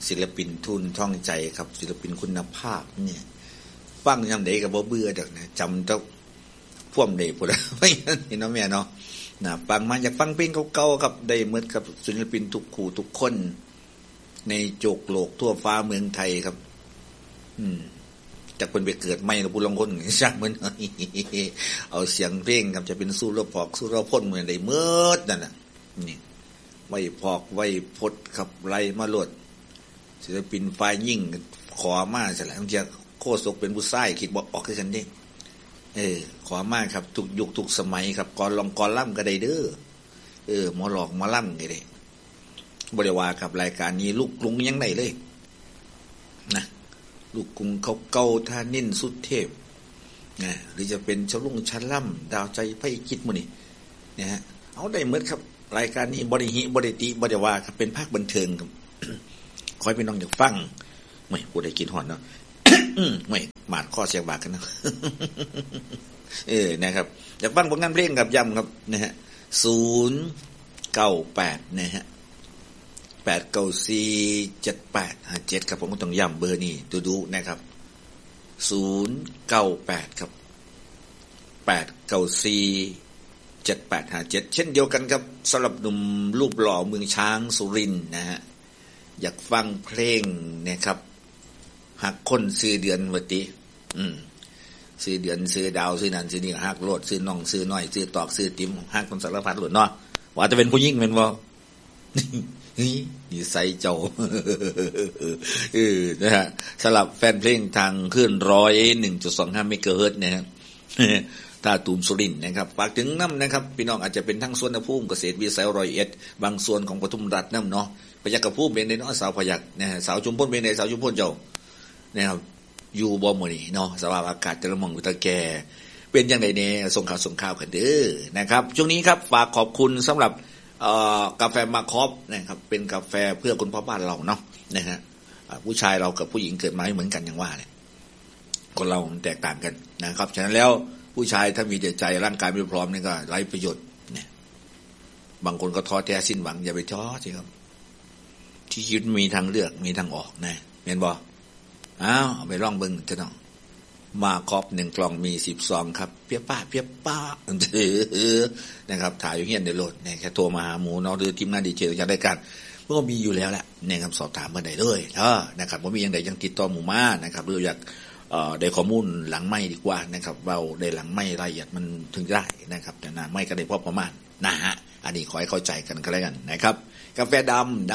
ศิลปินทุนท่องใจครับศิลปินคุณภาพเนี่ยฟังยามใดก็บ่เบื่อดอกนะจำต้องพ่วมได้พุ่นไม่เห็นเนาะแม่เนาะนะฟังมาอยากฟังเพลงเก่าๆครับได้หมดครับศิลปินทุกคู่ทุกคนในโจกโลกทั่วฟ้าเมืองไทยครับจากเพิ่นไปเกิดใหม่กับผู้ลางคนซะเหมือนเอาเสียงเพลงครับจะเป็นสู้รบพอกสู้รบพ่นเหมือนได้หมดนั่นน่ะนี่ไว้พอกไว้พดครับไล่มาโลดศิลปินฝ่ายยิ่งขอมาซะแล้วจะโคศกเป็นผู้ชายคิดบ่ออกคือกันเด้ขอมาครับทุกยุคทุกสมัยครับก่อนลองก่อนล่ำก็ได้เด้อหมอหลอกมาล่ำก็ได้บ่ได้ว่าครับรายการนี้ลูกกรุงยังได้เลยนะลูกกรุงเขาเก่าท่านิ่นสุดเทพนะหรือจะเป็นชลุ่งชั้นล่ำดาวใจไพ่คิดมื้อนี้นะฮะเอาได้หมดครับรายการนี้บ่ได้หิบ่ได้ติบ่ได้ว่าครับเป็นภาคบันเทิงครับ ขอให้พี่น้องอยากฟังไม่พูดได้กินหอนเนาะ ไม่หมาดข้อเสียงบากกันนะ นะครับอยากฟังผลงานเพลงกับย้ำครับนะฮะ098นะฮะ8947857ครับผมก็ต้องย้ำเบอร์นี้ดูๆนะครับ098ครับ8947857เช่นเดียวกันครับสำหรับหนุ่มรูปหล่อเมืองช้างสุรินทร์นะฮะอยากฟังเพลงนะครับหักคนซื้อเดือนวัติซื้อเดือนซื้อดาวซื้อนันซื้อนี่หักโลดซื้อน่องซื้อน้อยซื้อตอกซื้อติ๋มหักคนสารพัดโลดเนาะว่าจะเป็นผู้หญิงเป็นบ่นี่ใส่เจ้านะฮะสำหรับแฟนเพลงทางคลื่น 101.25 เมกะเฮิรตซ์นะฮะตาตูมสุรินทร์นะครับฝากถึงน้ำนะครับพี่น้องอาจจะเป็นทั้งสวนภูมิเกษตรวิสัย101บางส่วนของปทุมรัฐน้ำเนาะพยัคฆ์กับภูมิเป็นในเนาะสาวพยัคฆ์นะฮะสาวชุมพลเป็นในสาวชุมพลเจ้านะครับอยู่บ่มื้อนี้เนาะสภาพอากาศแต่ละหม่องตะแก่เป็นจังได๋แน่ส่งข่าวกันเด้อนะครับช่วงนี้ครับฝากขอบคุณสำหรับกาแฟมาคอฟนะครับเป็นกาแฟเพื่อคนพ่อบ้านเราเนาะนะฮะผู้ชายเรากับผู้หญิงเกิดมาไม่เหมือนกันอย่างว่าเนี่ยคนเราแตกต่างกันนะครับฉะนั้นแล้วผู้ชายถ้ามีแต่ใจร่างกายไม่พร้อมนี่ก็ไร้ประโยชน์เนี่ยบางคนก็ท้อแท้สิ้นหวังอย่าไปท้อสิครับที่ชีวิตมีทางเลือกมีทางออกนะเห็นบ่เอาไปลองเบิ่งเถอะเนาะมาครอบ1กล่องมี10ซองครับเปียป้านะครับถ่ายอยู่เฮียนในรถเนี่ยแค่โทรมาหาหมูเนาะหรือทีมงานดีเจอยากได้กันมันก็มีอยู่แล้วแหละนะครับสอบถามมาได้เลยนะครับบ่มีอย่างใดยังติดต่อหมู่มานะครับหรืออยากได้ข้อมูลหลังไมค์ดีกว่านะครับเว้าได้หลังไมค์รายละเอียดมันถึงได้นะครับแต่หน้าไมค์ก็ได้พอประมาณนะฮะอันนี้ขอให้เข้าใจกันก็แล้วกันนะครับกาแฟดำ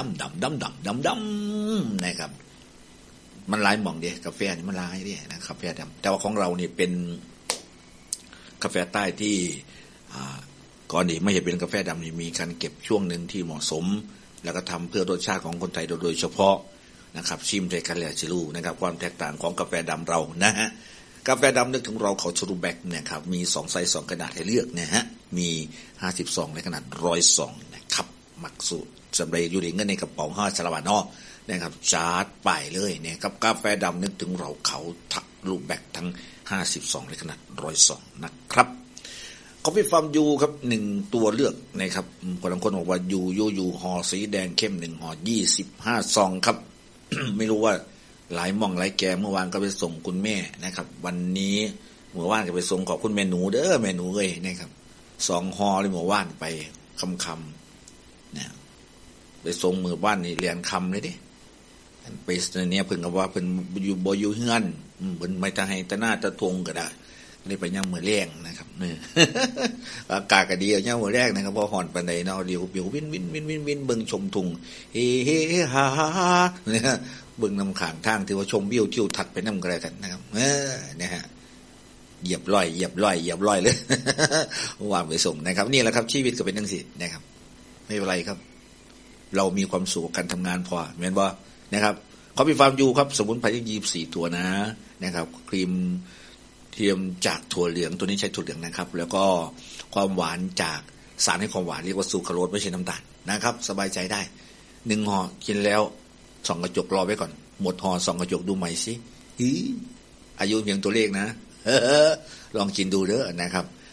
นะครับมันหลายหม่องเด้กาแฟนี่มันหลายเด้นะกาแฟดำแต่ว่าของเรานี่เป็นกาแฟใต้ที่ก่อนนี่ไม่ใช่เป็นกาแฟดำนี่มีการเก็บช่วงนึงที่เหมาะสมแล้วก็ทำเพื่อรสชาติของคนไทยโดยเฉพาะนะครับชิมใจกันแล้วจะรู้นะครับความแตกต่างของกาแฟดำเรานะฮะกาแฟดำนึกถึงเราเขาชรูแบกเนี่ยครับมี2ไซส์2ขนาดให้เลือกนะฮะมี50ซองในขนาด100ซองนะครับมักสูตรสำเร็จอยู่ในเงินในกระเป๋า5 สลาบาทเนาะนะครับชาร์จไปเลยเนี่ยกับกาแฟดำนึกถึงเราเขาทักรูปแบกทั้ง50ซองในขนาด100ซองนะครับคอฟฟี่ฟาร์มยูครับ1ตัวเลือกนะครับคนบางคนบอกว่ายูห่อสีแดงเข้ม1ห่อ25ซองครับ ไม่รู้ว่าหลายม่องหลายแกเมื่อวานก็ไปส่งคุณแม่นะครับวันนี้เมื่อวานก็ไปส่งขอบคุณแม่หนูเด้อแม่หนูเอ้ยนะครับ2ห่อเลยเมื่อวานไปคำนะไปส่งมือบ้านนี่เรียนคำเลยดิไปเนี่ยเพิ่นก็ว่าเพิ่นอยู่บ่อยู่เฮือนเพิ่นไม่ตาให้ตาหน้าตาทงก็ได้เลยไปย่ำมือแรงนะครับเนี่ยอากาศก็ดีย่ำมือแรงนะครับพอห่อนปานใดเนาะเดี๋ยวเปียววินเบิ่งชมทุ่งเฮ้ฮ่าเนี่ยเบิ่งน้ำข้างทางที่ว่าชมวิวทิวทัศน์ไปนำกันกันนะครับเนี่ยฮะเหยียบร้อยเลยว่าไปส่งนะครับนี่แหละครับชีวิตก็เป็นจังซี่นะครับไม่เป็นไรครับเรามีความสุขกับการทำงานพอแม่นบ่นะครับคอฟฟี่ฟาร์มยูครับสมุนไพร24ตัวนะครับครีมเทียมจากถั่วเหลืองตัวนี้ใช้ถั่วเหลืองนะครับแล้วก็ความหวานจากสารให้ความหวานเรียกว่าซูคราโรสไม่ใช่น้ำตาลนะครับสบายใจได้1ห่อกินแล้ว2กระจกรอไว้ก่อนหมดห่อ2กระจกดูใหม่สิอายุเพียงตัวเลขนะลองกินดูเด้อนะครับ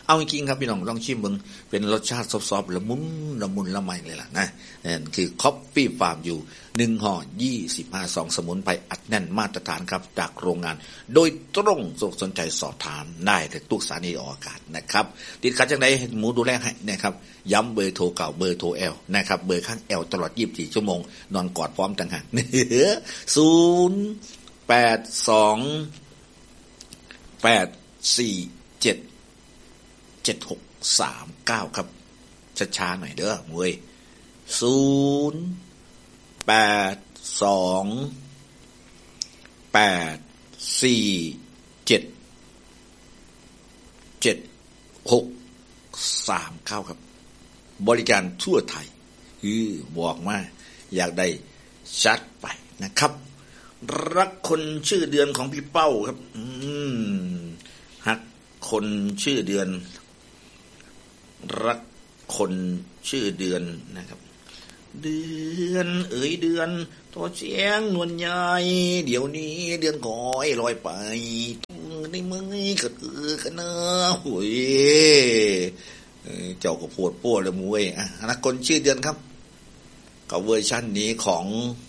เอาจริงๆครับพี่น้องต้องชิมเบิ่งเป็นรสชาติซอฟๆละมุนละไมเลยล่ะนะนั่นคือคอฟฟี่ฟาร์มอยู่1ห่อ25ซองสมุนไพรอัดแน่นมาตรฐานครับจากโรงงานโดยตรงสนใจสอบถามได้ที่ตู้สถานีออกอากาศนะครับติดขัดจังได๋หมูดูแลให้นะครับย้ำเบอร์โทรเก่าเบอร์โทรแอลนะครับเบอร์ข้างแอลตลอด24ชั่วโมงนอนกอดพร้อมต่างหาก082-847-7639ครับช้าๆหน่อยเด้อมวย082-847-7639ครับบริการทั่วไทยบอกมาอยากได้ชัดไปนะครับรักคนชื่อเดือนของพี่เป้าครับฮักคนชื่อเดือนรักคนชื่อเดือนนะครับเดือนเอ๋ยเดือนตัวเสียงนวลใหญ่เดี๋ยวนี้เดือนก้อยลอยไปในเมืองกันกันนะโอ้ยเจ้าก็ปวดป้วเลยมวยรักคนชื่อเดือนครับกับเวอร์ชันนี้ของ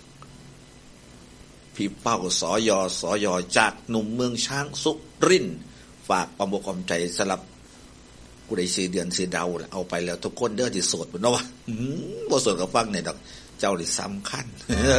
พี่เป้าสยจากหนุ่มเมืองช้างสุรินทร์ฝากความบกความใจสลับกูได้ซื้อเดือนซื้อดาวเอาไปแล้วทุกคนเด้อที่โสดบ่เนาะบ่โสดก็ฟังเนี่ยดอกเจ้านี่สำคัญ